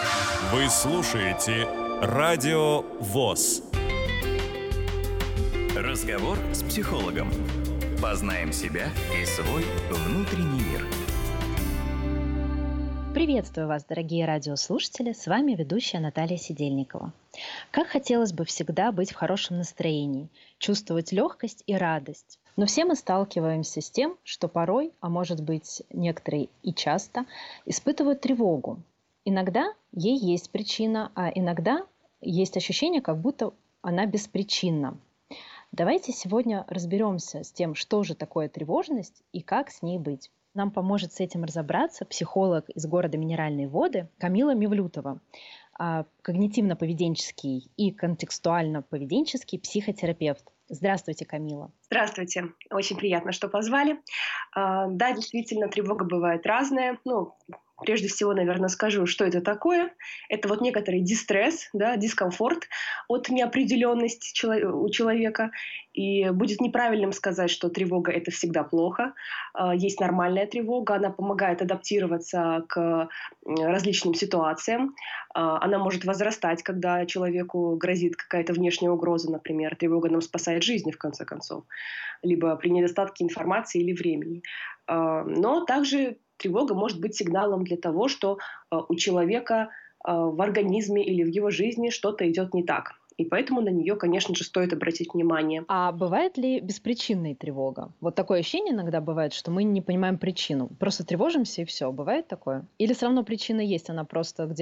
Вы слушаете Радио ВОС. Разговор с психологом. Познаем себя и свой внутренний мир. Приветствую вас, дорогие радиослушатели, с вами ведущая Наталья Сидельникова. Как хотелось бы всегда быть в хорошем настроении, чувствовать легкость и радость. Но все мы сталкиваемся с тем, что порой, а может быть некоторые и часто, испытывают тревогу. Иногда ей есть причина, а иногда есть ощущение, как будто она беспричинна. Давайте сегодня разберемся с тем, что же такое тревожность и как с ней быть. Нам поможет с этим разобраться психолог из города Минеральные Воды Камила Мевлютова, когнитивно-поведенческий и контекстуально-поведенческий психотерапевт. Здравствуйте, Камила. Здравствуйте. Очень приятно, что позвали. Да, действительно, тревога бывает разная. Прежде всего, наверное, скажу, что это такое. Это вот некоторый дистресс, да, дискомфорт от неопределенности у человека. И будет неправильным сказать, что тревога – это всегда плохо. Есть нормальная тревога, она помогает адаптироваться к различным ситуациям. Она может возрастать, когда человеку грозит какая-то внешняя угроза, например. Тревога нам спасает жизни, в конце концов. Либо при недостатке информации или времени. Но также тревога может быть сигналом для того, что у человека в организме или в его жизни что-то идет не так. И поэтому на нее, конечно же, стоит обратить внимание. А бывает ли беспричинная тревога? Вот такое ощущение иногда бывает, что мы не понимаем причину. Просто тревожимся и все. Бывает такое? Или все равно причина есть, она просто